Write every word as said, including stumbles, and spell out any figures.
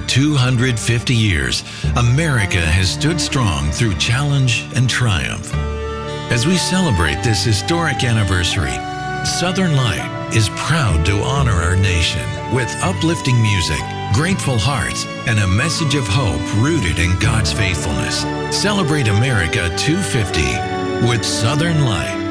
two hundred fifty years, America has stood strong through challenge and triumph. As we celebrate this historic anniversary, Southern Light is proud to honor our nation with uplifting music, grateful hearts, and a message of hope rooted in God's faithfulness. Celebrate America two hundred fifty with Southern Light.